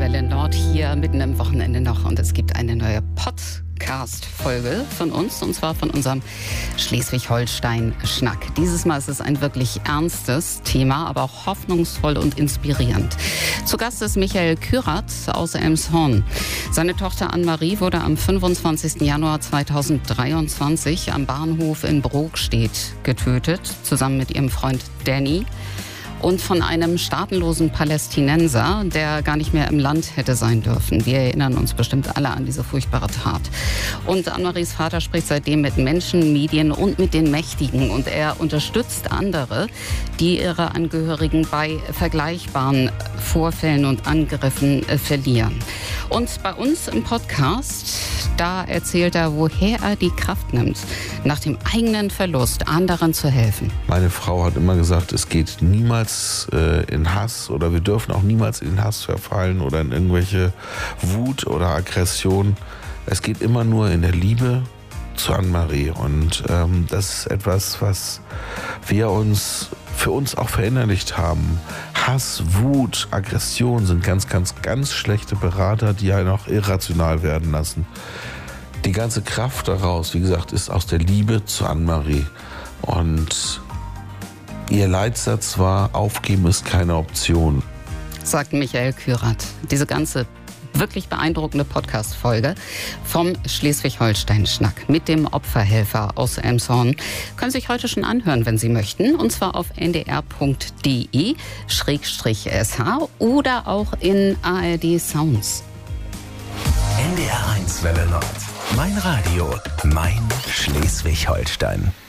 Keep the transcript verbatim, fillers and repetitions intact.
Welle Nord hier mitten im Wochenende noch und es gibt eine neue Podcast-Folge von uns und zwar von unserem Schleswig-Holstein-Schnack. Dieses Mal ist es ein wirklich ernstes Thema, aber auch hoffnungsvoll und inspirierend. Zu Gast ist Michael Kürath aus Elmshorn. Seine Tochter Anne-Marie wurde am fünfundzwanzigsten Januar zweitausenddreiundzwanzig am Bahnhof in Brokstedt getötet, zusammen mit ihrem Freund Danny. Und von einem staatenlosen Palästinenser, der gar nicht mehr im Land hätte sein dürfen. Wir erinnern uns bestimmt alle an diese furchtbare Tat. Und Anne-Maries Vater spricht seitdem mit Menschen, Medien und mit den Mächtigen. Und er unterstützt andere, die ihre Angehörigen bei vergleichbaren Vorfällen und Angriffen äh, verlieren. Und bei uns im Podcast, da erzählt er, woher er die Kraft nimmt, nach dem eigenen Verlust anderen zu helfen. Meine Frau hat immer gesagt, es geht niemals äh, in Hass oder wir dürfen auch niemals in Hass verfallen oder in irgendwelche Wut oder Aggression. Es geht immer nur in der Liebe zu Anne-Marie und ähm, das ist etwas, was wir uns für uns auch verinnerlicht haben. Hass, Wut, Aggression sind ganz, ganz, ganz schlechte Berater, die einen auch irrational werden lassen. Die ganze Kraft daraus, wie gesagt, ist aus der Liebe zu Anne-Marie. Und ihr Leitsatz war, aufgeben ist keine Option. Sagt Michael Kürath. Diese ganze wirklich beeindruckende Podcast-Folge vom Schleswig-Holstein-Schnack mit dem Opferhelfer aus Elmshorn können Sie sich heute schon anhören, wenn Sie möchten. Und zwar auf n d r punkt d e schrägstrich s h oder auch in A R D Sounds. N D R eins Welle Nord. Mein Radio, mein Schleswig-Holstein.